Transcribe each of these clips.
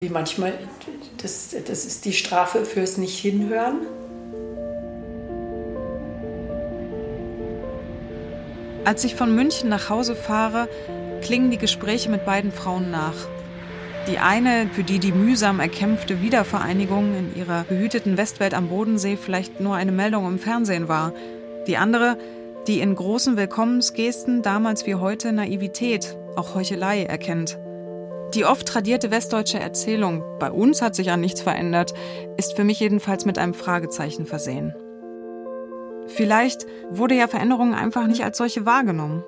Manchmal, das ist die Strafe fürs Nicht-Hinhören. Als ich von München nach Hause fahre, klingen die Gespräche mit beiden Frauen nach. Die eine, für die die mühsam erkämpfte Wiedervereinigung in ihrer behüteten Westwelt am Bodensee vielleicht nur eine Meldung im Fernsehen war. Die andere, die in großen Willkommensgesten damals wie heute Naivität, auch Heuchelei erkennt. Die oft tradierte westdeutsche Erzählung, bei uns hat sich an nichts verändert, ist für mich jedenfalls mit einem Fragezeichen versehen. Vielleicht wurde ja Veränderung einfach nicht als solche wahrgenommen.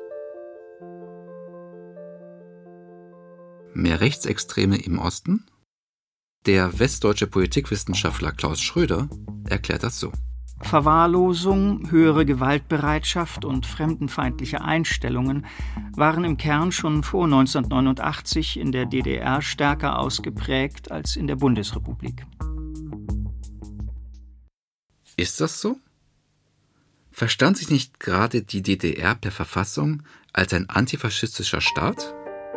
Mehr Rechtsextreme im Osten? Der westdeutsche Politikwissenschaftler Klaus Schröder erklärt das so. Verwahrlosung, höhere Gewaltbereitschaft und fremdenfeindliche Einstellungen waren im Kern schon vor 1989 in der DDR stärker ausgeprägt als in der Bundesrepublik. Ist das so? Verstand sich nicht gerade die DDR per Verfassung als ein antifaschistischer Staat?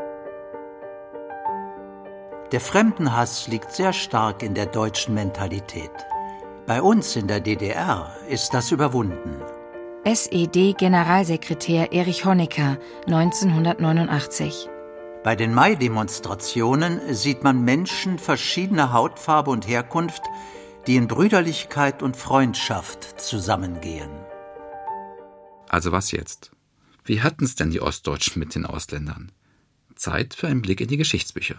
Der Fremdenhass liegt sehr stark in der deutschen Mentalität. Bei uns in der DDR ist das überwunden. SED-Generalsekretär Erich Honecker, 1989. Bei den Mai-Demonstrationen sieht man Menschen verschiedener Hautfarbe und Herkunft, die in Brüderlichkeit und Freundschaft zusammengehen. Also was jetzt? Wie hatten es denn die Ostdeutschen mit den Ausländern? Zeit für einen Blick in die Geschichtsbücher.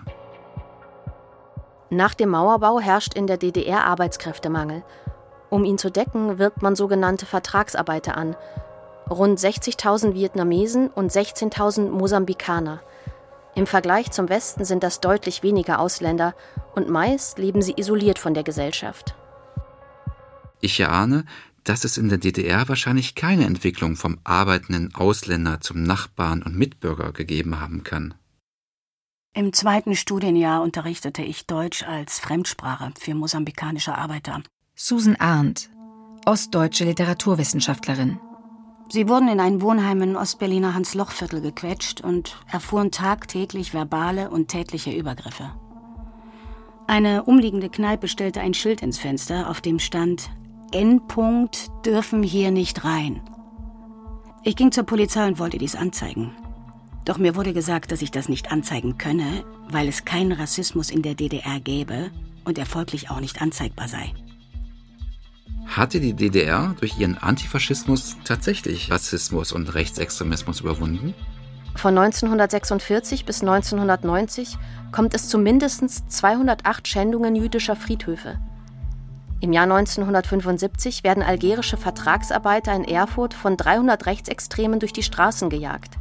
Nach dem Mauerbau herrscht in der DDR Arbeitskräftemangel. Um ihn zu decken, wirbt man sogenannte Vertragsarbeiter an. Rund 60.000 Vietnamesen und 16.000 Mosambikaner. Im Vergleich zum Westen sind das deutlich weniger Ausländer und meist leben sie isoliert von der Gesellschaft. Ich erahne, dass es in der DDR wahrscheinlich keine Entwicklung vom arbeitenden Ausländer zum Nachbarn und Mitbürger gegeben haben kann. Im 2. Studienjahr unterrichtete ich Deutsch als Fremdsprache für mosambikanische Arbeiter. Susan Arndt, ostdeutsche Literaturwissenschaftlerin. Sie wurden in ein Wohnheim in Ostberliner Hans-Loch-Viertel gequetscht und erfuhren tagtäglich verbale und tätliche Übergriffe. Eine umliegende Kneipe stellte ein Schild ins Fenster, auf dem stand: N-Punkt dürfen hier nicht rein. Ich ging zur Polizei und wollte dies anzeigen. Doch mir wurde gesagt, dass ich das nicht anzeigen könne, weil es keinen Rassismus in der DDR gäbe und er folglich auch nicht anzeigbar sei. Hatte die DDR durch ihren Antifaschismus tatsächlich Rassismus und Rechtsextremismus überwunden? Von 1946 bis 1990 kommt es zu mindestens 208 Schändungen jüdischer Friedhöfe. Im Jahr 1975 werden algerische Vertragsarbeiter in Erfurt von 300 Rechtsextremen durch die Straßen gejagt.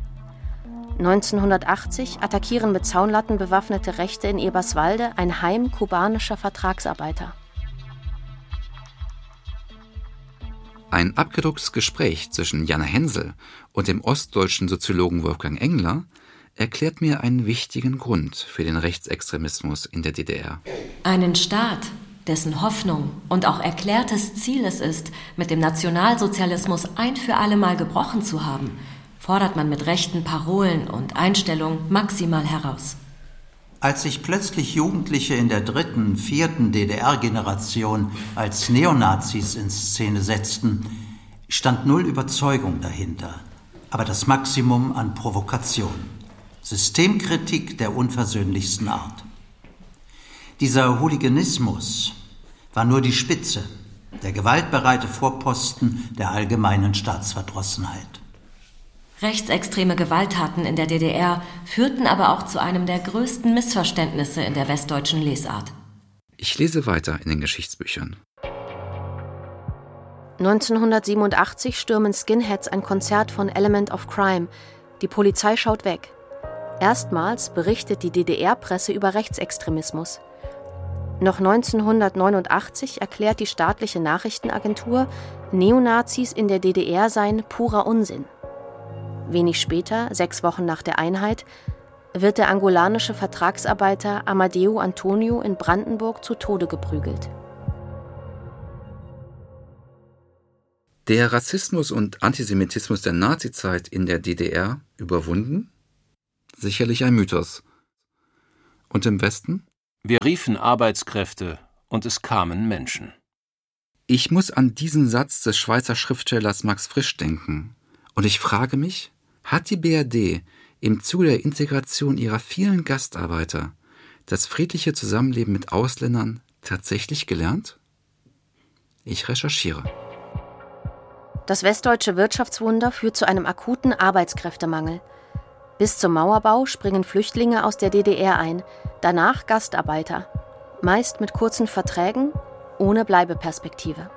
1980 attackieren mit Zaunlatten bewaffnete Rechte in Eberswalde ein Heim kubanischer Vertragsarbeiter. Ein abgedrucktes Gespräch zwischen Jana Hensel und dem ostdeutschen Soziologen Wolfgang Engler erklärt mir einen wichtigen Grund für den Rechtsextremismus in der DDR. Einen Staat, dessen Hoffnung und auch erklärtes Ziel es ist, mit dem Nationalsozialismus ein für alle Mal gebrochen zu haben, fordert man mit rechten Parolen und Einstellungen maximal heraus. Als sich plötzlich Jugendliche in der 3., 4. DDR-Generation als Neonazis in Szene setzten, stand null Überzeugung dahinter, aber das Maximum an Provokation. Systemkritik der unversöhnlichsten Art. Dieser Hooliganismus war nur die Spitze, der gewaltbereite Vorposten der allgemeinen Staatsverdrossenheit. Rechtsextreme Gewalttaten in der DDR führten aber auch zu einem der größten Missverständnisse in der westdeutschen Lesart. Ich lese weiter in den Geschichtsbüchern. 1987 stürmen Skinheads ein Konzert von Element of Crime. Die Polizei schaut weg. Erstmals berichtet die DDR-Presse über Rechtsextremismus. Noch 1989 erklärt die staatliche Nachrichtenagentur, Neonazis in der DDR seien purer Unsinn. Wenig später, 6 Wochen nach der Einheit, wird der angolanische Vertragsarbeiter Amadeu Antonio in Brandenburg zu Tode geprügelt. Der Rassismus und Antisemitismus der Nazizeit in der DDR überwunden? Sicherlich ein Mythos. Und im Westen? Wir riefen Arbeitskräfte und es kamen Menschen. Ich muss an diesen Satz des Schweizer Schriftstellers Max Frisch denken. Und ich frage mich, hat die BRD im Zuge der Integration ihrer vielen Gastarbeiter das friedliche Zusammenleben mit Ausländern tatsächlich gelernt? Ich recherchiere. Das westdeutsche Wirtschaftswunder führt zu einem akuten Arbeitskräftemangel. Bis zum Mauerbau springen Flüchtlinge aus der DDR ein, danach Gastarbeiter, meist mit kurzen Verträgen, ohne Bleibeperspektive.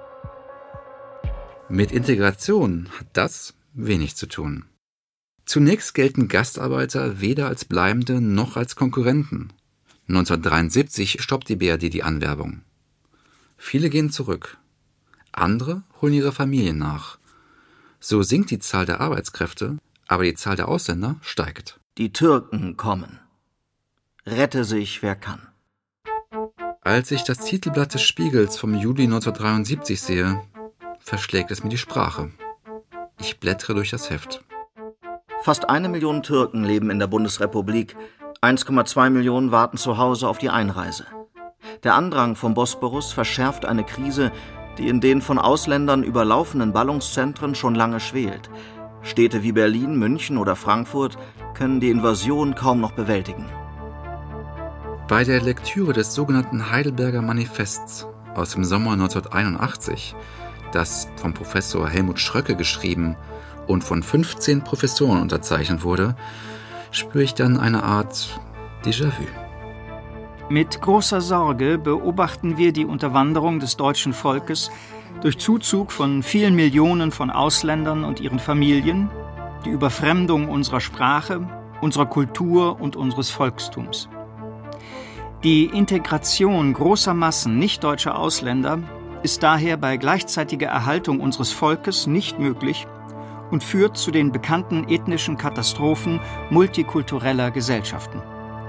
Mit Integration hat das wenig zu tun. Zunächst gelten Gastarbeiter weder als Bleibende noch als Konkurrenten. 1973 stoppt die BRD die Anwerbung. Viele gehen zurück. Andere holen ihre Familien nach. So sinkt die Zahl der Arbeitskräfte, aber die Zahl der Ausländer steigt. Die Türken kommen. Rette sich, wer kann. Als ich das Titelblatt des Spiegels vom Juli 1973 sehe, verschlägt es mir die Sprache. Ich blättere durch das Heft. Fast 1 Million Türken leben in der Bundesrepublik. 1,2 Millionen warten zu Hause auf die Einreise. Der Andrang vom Bosporus verschärft eine Krise, die in den von Ausländern überlaufenen Ballungszentren schon lange schwelt. Städte wie Berlin, München oder Frankfurt können die Invasion kaum noch bewältigen. Bei der Lektüre des sogenannten Heidelberger Manifests aus dem Sommer 1981, das vom Professor Helmut Schröcke geschrieben und von 15 Professoren unterzeichnet wurde, spüre ich dann eine Art Déjà-vu. Mit großer Sorge beobachten wir die Unterwanderung des deutschen Volkes durch Zuzug von vielen Millionen von Ausländern und ihren Familien, die Überfremdung unserer Sprache, unserer Kultur und unseres Volkstums. Die Integration großer Massen nicht-deutscher Ausländer ist daher bei gleichzeitiger Erhaltung unseres Volkes nicht möglich und führt zu den bekannten ethnischen Katastrophen multikultureller Gesellschaften.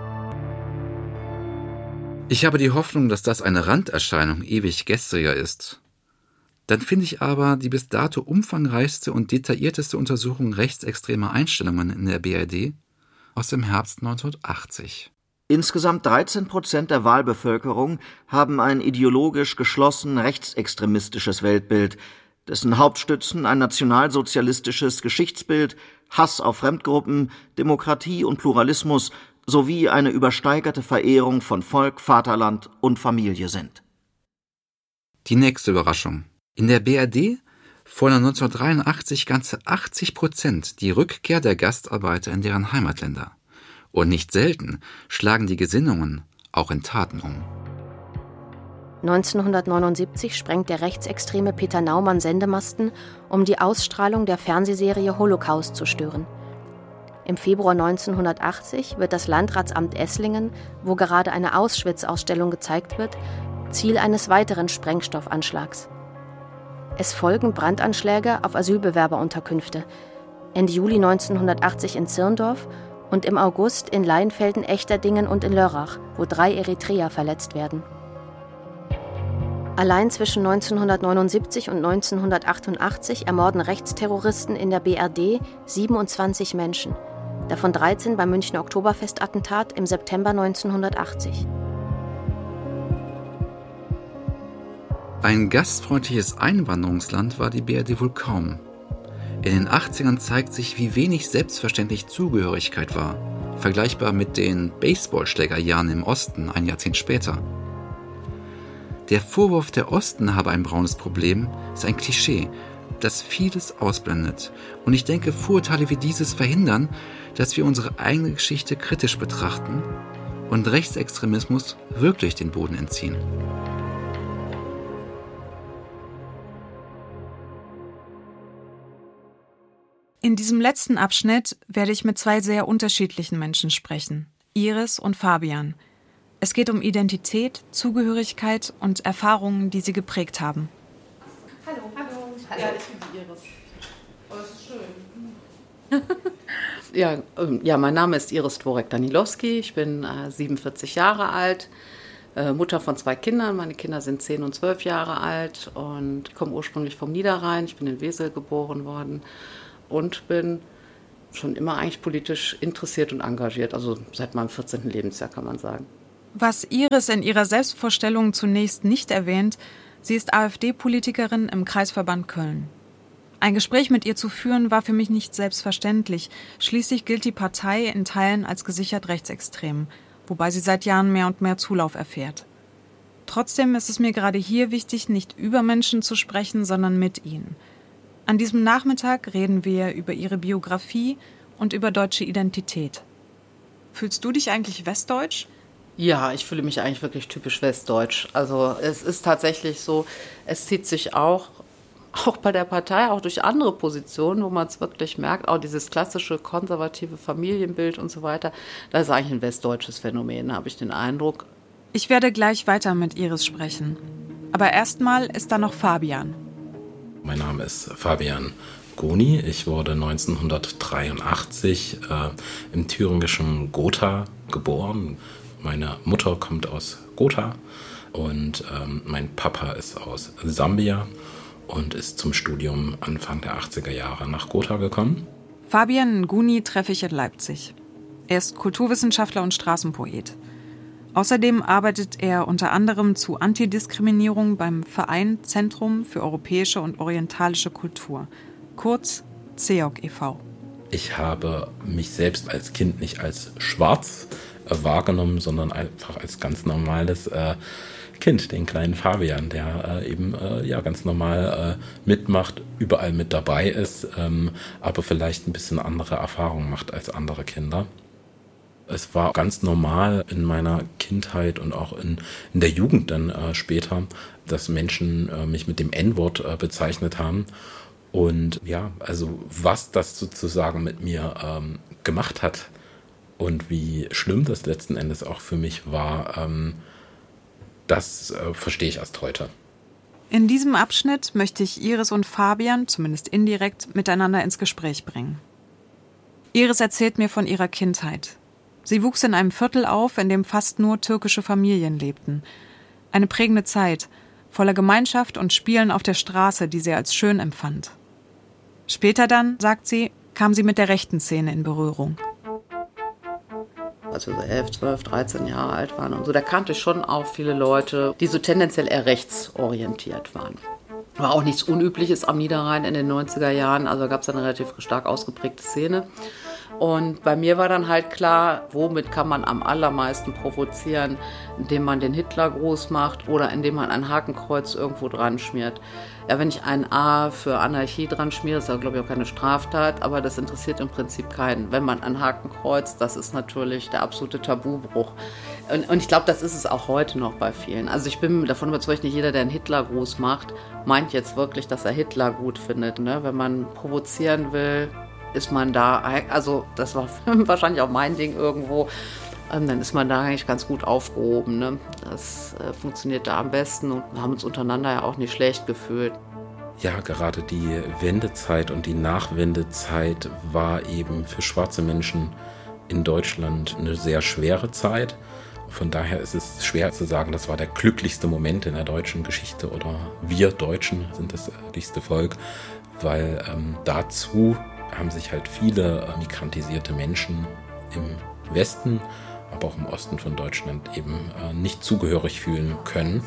Ich habe die Hoffnung, dass das eine Randerscheinung ewig gestriger ist. Dann finde ich aber die bis dato umfangreichste und detaillierteste Untersuchung rechtsextremer Einstellungen in der BRD aus dem Herbst 1980. Insgesamt 13% der Wahlbevölkerung haben ein ideologisch geschlossen rechtsextremistisches Weltbild, dessen Hauptstützen ein nationalsozialistisches Geschichtsbild, Hass auf Fremdgruppen, Demokratie und Pluralismus sowie eine übersteigerte Verehrung von Volk, Vaterland und Familie sind. Die nächste Überraschung. In der BRD fordern 1983 ganze 80% die Rückkehr der Gastarbeiter in deren Heimatländer. Und nicht selten schlagen die Gesinnungen auch in Taten um. 1979 sprengt der rechtsextreme Peter Naumann Sendemasten, um die Ausstrahlung der Fernsehserie Holocaust zu stören. Im Februar 1980 wird das Landratsamt Esslingen, wo gerade eine Auschwitz-Ausstellung gezeigt wird, Ziel eines weiteren Sprengstoffanschlags. Es folgen Brandanschläge auf Asylbewerberunterkünfte, Ende Juli 1980 in Zirndorf und im August in Leinfelden, Echterdingen und in Lörrach, wo 3 Eritreer verletzt werden. Allein zwischen 1979 und 1988 ermorden Rechtsterroristen in der BRD 27 Menschen, davon 13 beim Münchner Oktoberfestattentat im September 1980. Ein gastfreundliches Einwanderungsland war die BRD wohl kaum. In den 80ern zeigt sich, wie wenig selbstverständlich Zugehörigkeit war, vergleichbar mit den Baseballschlägerjahren im Osten ein Jahrzehnt später. Der Vorwurf, der Osten habe ein braunes Problem, ist ein Klischee, das vieles ausblendet. Und ich denke, Vorurteile wie dieses verhindern, dass wir unsere eigene Geschichte kritisch betrachten und Rechtsextremismus wirklich den Boden entziehen. In diesem letzten Abschnitt werde ich mit 2 sehr unterschiedlichen Menschen sprechen, Iris und Fabian. Es geht um Identität, Zugehörigkeit und Erfahrungen, die sie geprägt haben. Hallo. Ja, ich bin die Iris. Oh, das ist schön. Ja, mein Name ist Iris Dworek-Danilowski. Ich bin 47 Jahre alt, Mutter von 2 Kindern. Meine Kinder sind 10 und 12 Jahre alt und komme ursprünglich vom Niederrhein. Ich bin in Wesel geboren worden und bin schon immer eigentlich politisch interessiert und engagiert. Also seit meinem 14. Lebensjahr, kann man sagen. Was Iris in ihrer Selbstvorstellung zunächst nicht erwähnt, sie ist AfD-Politikerin im Kreisverband Köln. Ein Gespräch mit ihr zu führen, war für mich nicht selbstverständlich. Schließlich gilt die Partei in Teilen als gesichert rechtsextrem, wobei sie seit Jahren mehr und mehr Zulauf erfährt. Trotzdem ist es mir gerade hier wichtig, nicht über Menschen zu sprechen, sondern mit ihnen. An diesem Nachmittag reden wir über ihre Biografie und über deutsche Identität. Fühlst du dich eigentlich westdeutsch? Ja, ich fühle mich eigentlich wirklich typisch westdeutsch. Also es ist tatsächlich so, es zieht sich auch bei der Partei, auch durch andere Positionen, wo man es wirklich merkt, auch dieses klassische konservative Familienbild und so weiter, das ist eigentlich ein westdeutsches Phänomen, habe ich den Eindruck. Ich werde gleich weiter mit Iris sprechen. Aber erstmal ist da noch Fabian. Mein Name ist Fabian Goni. Ich wurde 1983 im thüringischen Gotha geboren. Meine Mutter kommt aus Gotha und mein Papa ist aus Sambia und ist zum Studium Anfang der 80er Jahre nach Gotha gekommen. Fabian Nguni treffe ich in Leipzig. Er ist Kulturwissenschaftler und Straßenpoet. Außerdem arbeitet er unter anderem zu Antidiskriminierung beim Verein Zentrum für europäische und orientalische Kultur, kurz CEOC e.V. Ich habe mich selbst als Kind nicht als schwarz wahrgenommen, sondern einfach als ganz normales Kind, den kleinen Fabian, der eben ganz normal mitmacht, überall mit dabei ist, aber vielleicht ein bisschen andere Erfahrungen macht als andere Kinder. Es war ganz normal in meiner Kindheit und auch in der Jugend dann später, dass Menschen mich mit dem N-Wort bezeichnet haben. Und ja, also was das sozusagen mit mir gemacht hat und wie schlimm das letzten Endes auch für mich war, das verstehe ich erst heute. In diesem Abschnitt möchte ich Iris und Fabian, zumindest indirekt, miteinander ins Gespräch bringen. Iris erzählt mir von ihrer Kindheit. Sie wuchs in einem Viertel auf, in dem fast nur türkische Familien lebten. Eine prägende Zeit, voller Gemeinschaft und Spielen auf der Straße, die sie als schön empfand. Später dann, sagt sie, kam sie mit der rechten Szene in Berührung. Als wir so 11, 12, 13 Jahre alt waren und so, da kannte ich schon auch viele Leute, die so tendenziell eher rechtsorientiert waren. War auch nichts Unübliches am Niederrhein in den 90er Jahren, also gab es eine relativ stark ausgeprägte Szene. Und bei mir war dann halt klar, womit kann man am allermeisten provozieren, indem man den Hitler groß macht oder indem man ein Hakenkreuz irgendwo dran schmiert. Ja, wenn ich ein A für Anarchie dran schmiere, ist ja, glaube ich, auch keine Straftat, aber das interessiert im Prinzip keinen. Wenn man ein Hakenkreuz, das ist natürlich der absolute Tabubruch. Und ich glaube, das ist es auch heute noch bei vielen. Also ich bin davon überzeugt, nicht jeder, der einen Hitler groß macht, meint jetzt wirklich, dass er Hitler gut findet. Ne? Wenn man provozieren will, ist man da, also das war wahrscheinlich auch mein Ding irgendwo, dann ist man da eigentlich ganz gut aufgehoben. Ne? Das funktioniert da am besten und wir haben uns untereinander ja auch nicht schlecht gefühlt. Ja, gerade die Wendezeit und die Nachwendezeit war eben für schwarze Menschen in Deutschland eine sehr schwere Zeit. Von daher ist es schwer zu sagen, das war der glücklichste Moment in der deutschen Geschichte oder wir Deutschen sind das glücklichste Volk, weil dazu haben sich halt viele migrantisierte Menschen im Westen, aber auch im Osten von Deutschland eben nicht zugehörig fühlen können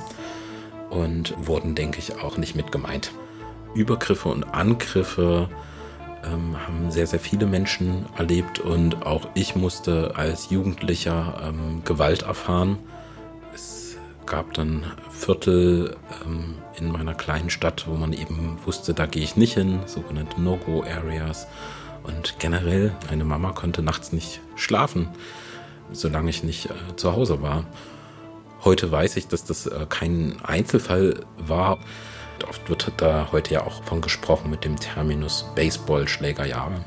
und wurden, denke ich, auch nicht mit gemeint. Übergriffe und Angriffe haben sehr, sehr viele Menschen erlebt und auch ich musste als Jugendlicher Gewalt erfahren. Es gab dann Viertel in meiner kleinen Stadt, wo man eben wusste, da gehe ich nicht hin, sogenannte No-Go-Areas. Und generell, meine Mama konnte nachts nicht schlafen, solange ich nicht zu Hause war. Heute weiß ich, dass das kein Einzelfall war. Oft wird da heute ja auch von gesprochen mit dem Terminus Baseballschlägerjahre.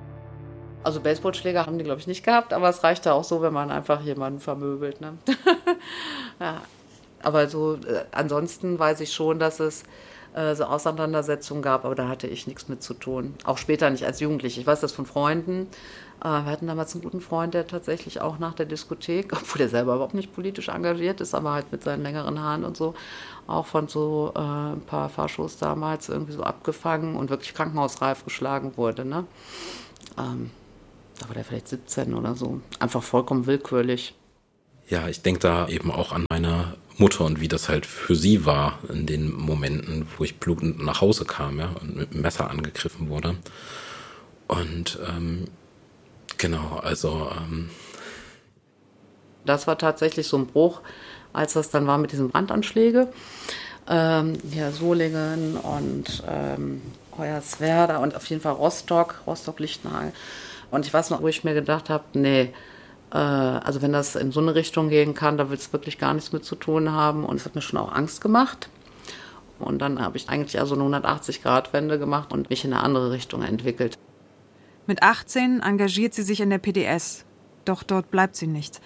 Also Baseballschläger haben die, glaube ich, nicht gehabt, aber es reicht ja auch so, wenn man einfach jemanden vermöbelt. Ne? Ja. Aber so ansonsten weiß ich schon, dass es so Auseinandersetzungen gab, aber da hatte ich nichts mit zu tun. Auch später nicht als Jugendliche. Ich weiß das von Freunden. Wir hatten damals einen guten Freund, der tatsächlich auch nach der Diskothek, obwohl er selber überhaupt nicht politisch engagiert ist, aber halt mit seinen längeren Haaren und so, auch von so ein paar Faschos damals irgendwie so abgefangen und wirklich krankenhausreif geschlagen wurde. Ne? Da war der vielleicht 17 oder so. Einfach vollkommen willkürlich. Ja, ich denke da eben auch an meine Mutter und wie das halt für sie war in den Momenten, wo ich blutend nach Hause kam, ja, und mit dem Messer angegriffen wurde. Und genau, also das war tatsächlich so ein Bruch, als das dann war mit diesen Brandanschlägen. Ja, Solingen und Hoyerswerda und auf jeden Fall Rostock-Lichtenhagen. Und ich weiß noch, wo ich mir gedacht habe, nee, also wenn das in so eine Richtung gehen kann, da will es wirklich gar nichts mit zu tun haben. Und es hat mir schon auch Angst gemacht. Und dann habe ich eigentlich also eine 180-Grad-Wende gemacht und mich in eine andere Richtung entwickelt. Mit 18 engagiert sie sich in der PDS. Doch dort bleibt sie nicht.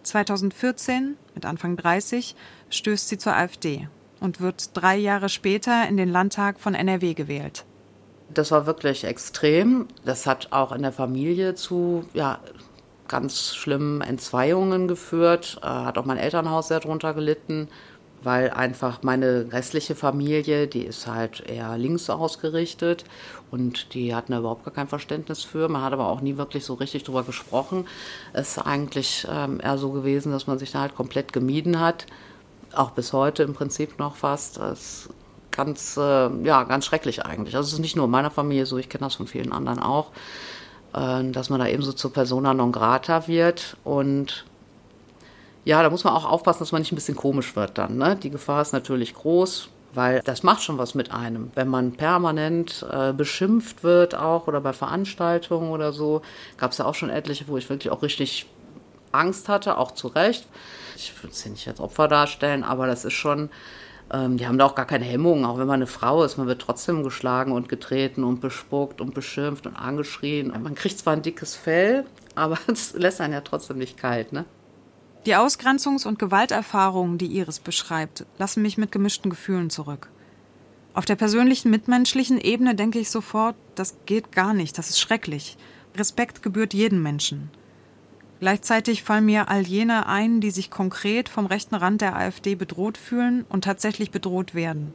2014, mit Anfang 30, stößt sie zur AfD und wird 3 Jahre später in den Landtag von NRW gewählt. Das war wirklich extrem. Das hat auch in der Familie zu ganz schlimmen Entzweiungen geführt. Hat auch mein Elternhaus sehr drunter gelitten, weil einfach meine restliche Familie, die ist halt eher links ausgerichtet und die hatten da überhaupt gar kein Verständnis für. Man hat aber auch nie wirklich so richtig drüber gesprochen. Es ist eigentlich eher so gewesen, dass man sich da halt komplett gemieden hat. Auch bis heute im Prinzip noch fast. Das ist ganz schrecklich eigentlich. Also es ist nicht nur in meiner Familie so, ich kenne das von vielen anderen auch, dass man da eben so zur Persona non grata wird. Und ja, da muss man auch aufpassen, dass man nicht ein bisschen komisch wird dann, ne? Die Gefahr ist natürlich groß, weil das macht schon was mit einem. Wenn man permanent beschimpft wird auch oder bei Veranstaltungen oder so, gab es ja auch schon etliche, wo ich wirklich auch richtig Angst hatte, auch zu Recht. Ich würde es hier nicht als Opfer darstellen, aber das ist schon, die haben da auch gar keine Hemmungen, auch wenn man eine Frau ist, man wird trotzdem geschlagen und getreten und bespuckt und beschimpft und angeschrien. Man kriegt zwar ein dickes Fell, aber es lässt einen ja trotzdem nicht kalt, ne? Die Ausgrenzungs- und Gewalterfahrungen, die Iris beschreibt, lassen mich mit gemischten Gefühlen zurück. Auf der persönlichen, mitmenschlichen Ebene denke ich sofort, das geht gar nicht, das ist schrecklich. Respekt gebührt jedem Menschen. Gleichzeitig fallen mir all jene ein, die sich konkret vom rechten Rand der AfD bedroht fühlen und tatsächlich bedroht werden.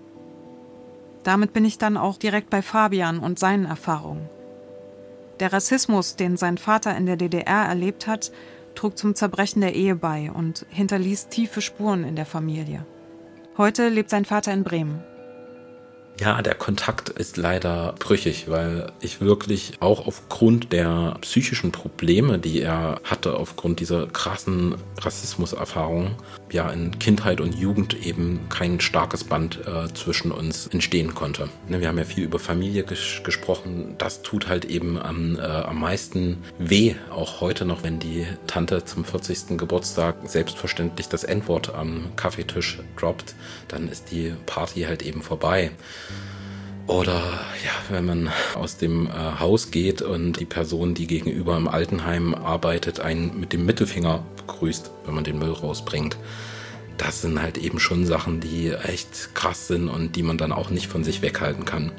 Damit bin ich dann auch direkt bei Fabian und seinen Erfahrungen. Der Rassismus, den sein Vater in der DDR erlebt hat, trug zum Zerbrechen der Ehe bei und hinterließ tiefe Spuren in der Familie. Heute lebt sein Vater in Bremen. Ja, der Kontakt ist leider brüchig, weil ich wirklich auch aufgrund der psychischen Probleme, die er hatte, aufgrund dieser krassen Rassismuserfahrungen, ja in Kindheit und Jugend eben kein starkes Band zwischen uns entstehen konnte. Wir haben ja viel über Familie gesprochen. Das tut halt eben am meisten weh, auch heute noch, wenn die Tante zum 40. Geburtstag selbstverständlich das N-Wort am Kaffeetisch droppt, dann ist die Party halt eben vorbei. Oder ja, wenn man aus dem Haus geht und die Person, die gegenüber im Altenheim arbeitet, einen mit dem Mittelfinger begrüßt, wenn man den Müll rausbringt. Das sind halt eben schon Sachen, die echt krass sind und die man dann auch nicht von sich weghalten kann.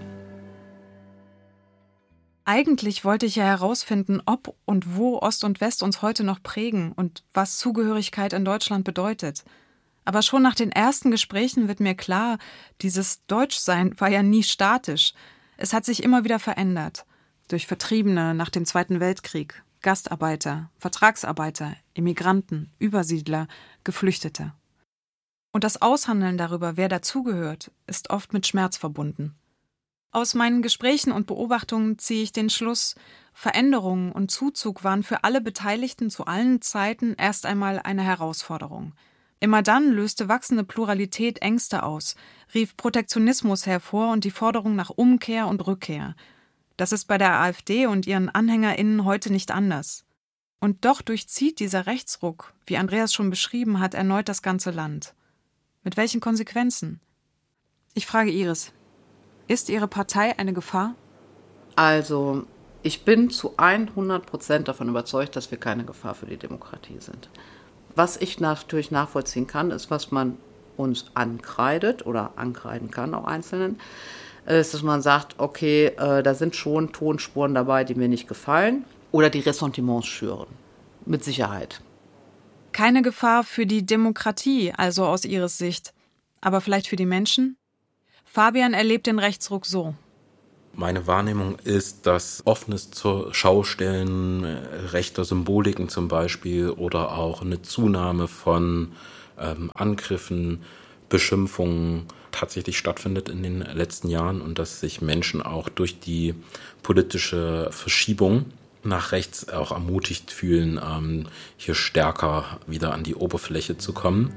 Eigentlich wollte ich ja herausfinden, ob und wo Ost und West uns heute noch prägen und was Zugehörigkeit in Deutschland bedeutet. Aber schon nach den ersten Gesprächen wird mir klar, dieses Deutschsein war ja nie statisch. Es hat sich immer wieder verändert. Durch Vertriebene nach dem Zweiten Weltkrieg, Gastarbeiter, Vertragsarbeiter, Immigranten, Übersiedler, Geflüchtete. Und das Aushandeln darüber, wer dazugehört, ist oft mit Schmerz verbunden. Aus meinen Gesprächen und Beobachtungen ziehe ich den Schluss, Veränderungen und Zuzug waren für alle Beteiligten zu allen Zeiten erst einmal eine Herausforderung. Immer dann löste wachsende Pluralität Ängste aus, rief Protektionismus hervor und die Forderung nach Umkehr und Rückkehr. Das ist bei der AfD und ihren AnhängerInnen heute nicht anders. Und doch durchzieht dieser Rechtsruck, wie Andreas schon beschrieben hat, erneut das ganze Land. Mit welchen Konsequenzen? Ich frage Iris, ist Ihre Partei eine Gefahr? Also, ich bin zu 100% davon überzeugt, dass wir keine Gefahr für die Demokratie sind. Was ich natürlich nachvollziehen kann, ist, was man uns ankreidet oder ankreiden kann, auch Einzelnen, ist, dass man sagt, okay, da sind schon Tonspuren dabei, die mir nicht gefallen oder die Ressentiments schüren. Mit Sicherheit. Keine Gefahr für die Demokratie, also aus Iris Sicht, aber vielleicht für die Menschen? Fabian erlebt den Rechtsruck so. Meine Wahrnehmung ist, dass offenes zur Schaustellen rechter Symboliken zum Beispiel oder auch eine Zunahme von Angriffen, Beschimpfungen tatsächlich stattfindet in den letzten Jahren und dass sich Menschen auch durch die politische Verschiebung nach rechts auch ermutigt fühlen, hier stärker wieder an die Oberfläche zu kommen.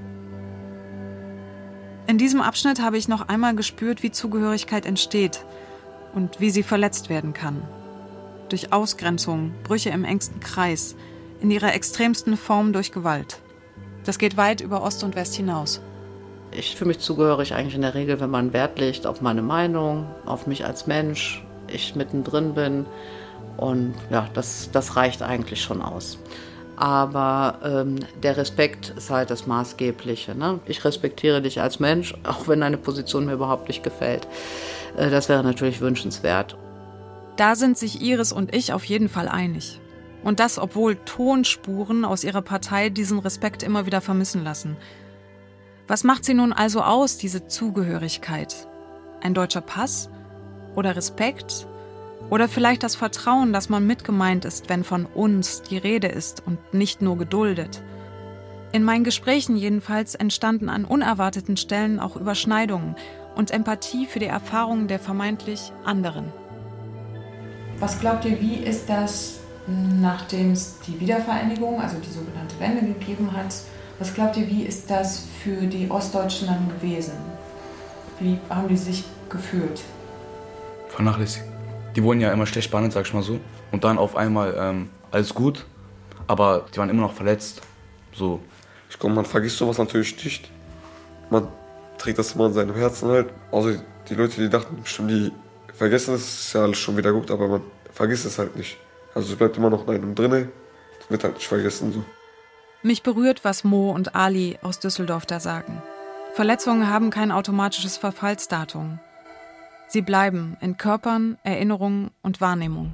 In diesem Abschnitt habe ich noch einmal gespürt, wie Zugehörigkeit entsteht und wie sie verletzt werden kann. Durch Ausgrenzung, Brüche im engsten Kreis, in ihrer extremsten Form durch Gewalt. Das geht weit über Ost und West hinaus. Ich fühle mich zugehörig eigentlich in der Regel, wenn man Wert legt auf meine Meinung, auf mich als Mensch, ich mittendrin bin. Und ja, das reicht eigentlich schon aus. Aber der Respekt ist halt das Maßgebliche. Ne? Ich respektiere dich als Mensch, auch wenn deine Position mir überhaupt nicht gefällt. Das wäre natürlich wünschenswert. Da sind sich Iris und ich auf jeden Fall einig. Und das, obwohl Tonspuren aus ihrer Partei diesen Respekt immer wieder vermissen lassen. Was macht sie nun also aus, diese Zugehörigkeit? Ein deutscher Pass? Oder Respekt? Oder vielleicht das Vertrauen, dass man mitgemeint ist, wenn von uns die Rede ist und nicht nur geduldet. In meinen Gesprächen jedenfalls entstanden an unerwarteten Stellen auch Überschneidungen und Empathie für die Erfahrungen der vermeintlich anderen. Was glaubt ihr, wie ist das, nachdem es die Wiedervereinigung, also die sogenannte Wende gegeben hat, was glaubt ihr, wie ist das für die Ostdeutschen dann gewesen? Wie haben die sich gefühlt? Vernachlässigt. Die wurden ja immer schlecht behandelt, sag ich mal so. Und dann auf einmal alles gut, aber die waren immer noch verletzt. So. Ich glaube, man vergisst sowas natürlich nicht. Man trägt das immer in seinem Herzen halt. Also die Leute, die dachten bestimmt, die vergessen es, ist ja alles schon wieder gut, aber man vergisst es halt nicht. Also es bleibt immer noch in einem drinne, das wird halt nicht vergessen so. Mich berührt, was Mo und Ali aus Düsseldorf da sagen. Verletzungen haben kein automatisches Verfallsdatum. Sie bleiben in Körpern, Erinnerungen und Wahrnehmung.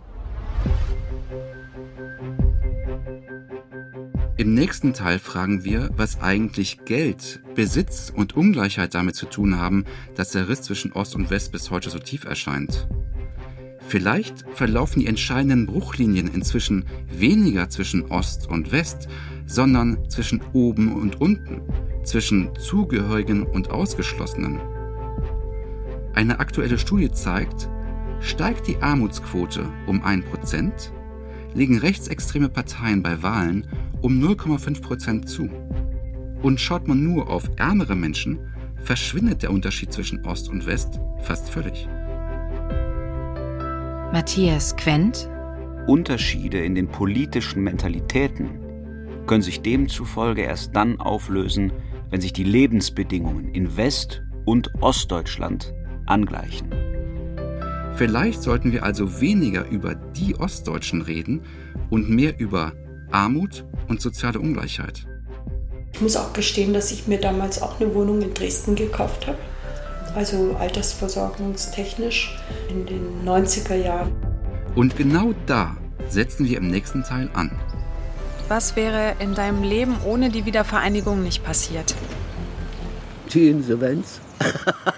Im nächsten Teil fragen wir, was eigentlich Geld, Besitz und Ungleichheit damit zu tun haben, dass der Riss zwischen Ost und West bis heute so tief erscheint. Vielleicht verlaufen die entscheidenden Bruchlinien inzwischen weniger zwischen Ost und West, sondern zwischen oben und unten, zwischen Zugehörigen und Ausgeschlossenen. Eine aktuelle Studie zeigt, steigt die Armutsquote um 1%, legen rechtsextreme Parteien bei Wahlen um 0,5% zu. Und schaut man nur auf ärmere Menschen, verschwindet der Unterschied zwischen Ost und West fast völlig. Matthias Quent: Unterschiede in den politischen Mentalitäten können sich demzufolge erst dann auflösen, wenn sich die Lebensbedingungen in West- und Ostdeutschland angleichen. Vielleicht sollten wir also weniger über die Ostdeutschen reden und mehr über Armut und soziale Ungleichheit. Ich muss auch gestehen, dass ich mir damals auch eine Wohnung in Dresden gekauft habe. Also altersversorgungstechnisch in den 90er Jahren. Und genau da setzen wir im nächsten Teil an. Was wäre in deinem Leben ohne die Wiedervereinigung nicht passiert? Die Insolvenz.